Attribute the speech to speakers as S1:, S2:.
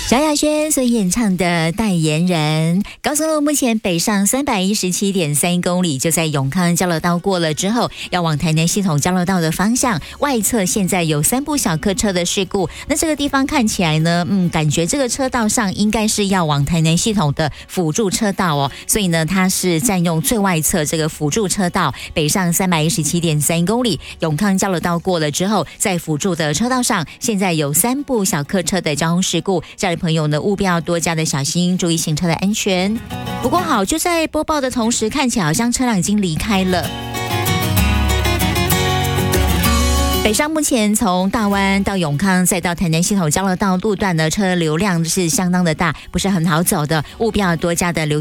S1: 萧亚轩所演唱的代言人。高速路目前北上317.3公里，就在永康交流道过了之后，要往台南系统交流道的方向，外侧现在有3部小客车的事故。那这个地方看起来呢，感觉这个车道上应该是要往台南系统的辅助车道哦，所以呢，它是占用最外侧这个辅助车道，北上317.3公里，永康交流道过了之后，在辅助的车道上，现在有3部小客车的交通事故，家里朋友呢务必要多加的小心，注意行车的安全。不过好，就在播报的同时，看起来好像车辆已经离开了。北上目前从大湾到永康再到台南系统交流道路段的车流量是相当的大，不是很好走的，务必要多加的留